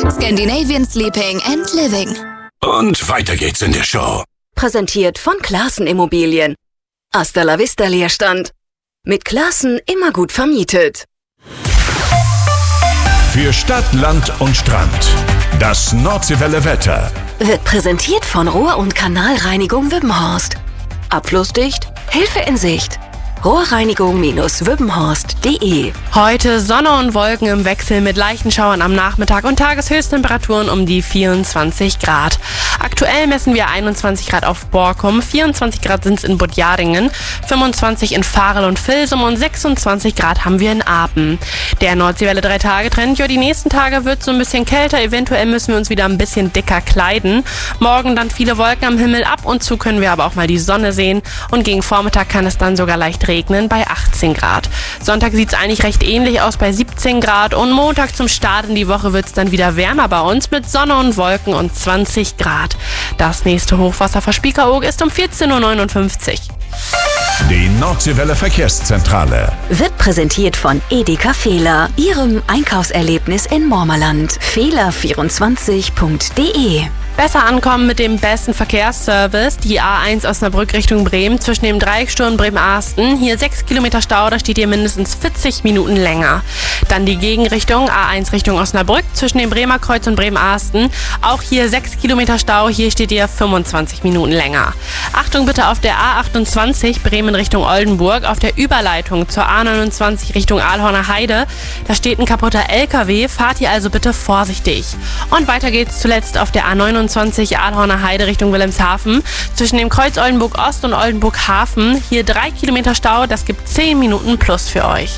Scandinavian Sleeping and Living. Und weiter geht's in der Show. Präsentiert von Classen Immobilien. Hasta la vista Leerstand. Mit Classen immer gut vermietet. Für Stadt, Land und Strand. Das Nordseewelle Wetter. Wird präsentiert von Rohr- und Kanalreinigung Wippenhorst. Abflussdicht, Hilfe in Sicht. Rohrreinigung-wippenhorst.de. Heute Sonne und Wolken im Wechsel mit leichten Schauern am Nachmittag und Tageshöchsttemperaturen um die 24 Grad. Aktuell messen wir 21 Grad auf Borkum, 24 Grad sind es in Budjaringen, 25 in Varel und Vilsum und 26 Grad haben wir in Apen. Der Nordseewelle 3-Tage-Trend, die nächsten Tage wird so ein bisschen kälter, eventuell müssen wir uns wieder ein bisschen dicker kleiden. Morgen dann viele Wolken am Himmel, ab und zu können wir aber auch mal die Sonne sehen und gegen Vormittag kann es dann sogar leicht regnen bei 18 Grad. Sonntag sieht es eigentlich recht ähnlich aus bei 17 Grad und Montag zum Start in die Woche wird es dann wieder wärmer bei uns mit Sonne und Wolken und 20 Grad. Das nächste Hochwasser vor Spiekeroog ist um 14.59 Uhr. Die Nordseewelle Verkehrszentrale Wird präsentiert von Edeka Fehler, Ihrem Einkaufserlebnis in Mormerland. Fehler24.de. Besser ankommen mit dem besten Verkehrsservice. Die A1 Osnabrück Richtung Bremen zwischen dem Dreiecksturm Bremen-Arsten. Hier 6 Kilometer Stau, da steht ihr mindestens 40 Minuten länger. Dann die Gegenrichtung A1 Richtung Osnabrück zwischen dem Bremer Kreuz und Bremen-Arsten. Auch hier 6 Kilometer Stau, hier steht ihr 25 Minuten länger. Achtung bitte auf der A28 Bremen Richtung Oldenburg, auf der Überleitung zur A29 Richtung Aalhorner Heide. Da steht ein kaputter LKW, fahrt ihr also bitte vorsichtig. Und weiter geht's zuletzt auf der A29 Aalhorner Heide Richtung Wilhelmshaven. Zwischen dem Kreuz Oldenburg Ost und Oldenburg Hafen. Hier 3 Kilometer Stau, das gibt 10 Minuten plus für euch.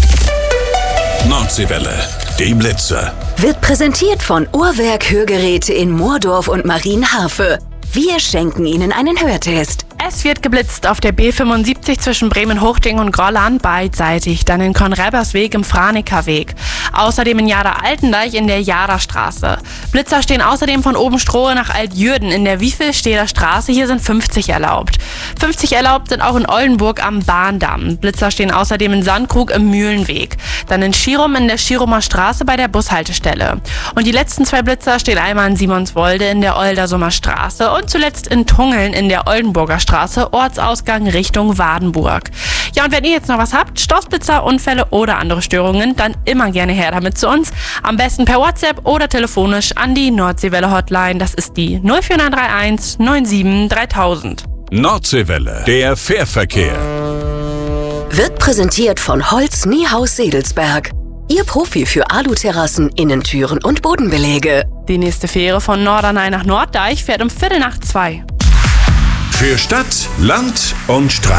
Nordseewelle, die Blitze. Wird präsentiert von Uhrwerk Hörgeräte in Moordorf und Marienhafe. Wir schenken Ihnen einen Hörtest. Es wird geblitzt auf der B75 zwischen Bremen-Hochding und Grolland beidseitig, dann in Konrebersweg im Franekerweg. Außerdem in Jada-Altendeich in der Jada-Straße. Blitzer stehen außerdem von Obenstrohe nach Altjürden in der Wiefelsteder Straße. Hier sind 50 erlaubt. 50 erlaubt sind auch in Oldenburg am Bahndamm. Blitzer stehen außerdem in Sandkrug im Mühlenweg. Dann in Schirum in der Schirumer Straße bei der Bushaltestelle. Und die letzten 2 Blitzer stehen einmal in Simonswolde in der Oldersumer Straße und zuletzt in Tungeln in der Oldenburger Straße, Ortsausgang Richtung Wadenburg. Ja, und wenn ihr jetzt noch was habt, Stoßblitzer, Unfälle oder andere Störungen, dann immer gerne her damit zu uns. Am besten per WhatsApp oder telefonisch an die Nordseewelle Hotline. Das ist die 04931 97 3000. Nordseewelle, der Fährverkehr. Wird präsentiert von Holz Niehaus Sedelsberg. Ihr Profi für Aluterrassen, Innentüren und Bodenbeläge. Die nächste Fähre von Norderney nach Norddeich fährt um 1:15. Für Stadt, Land und Strand.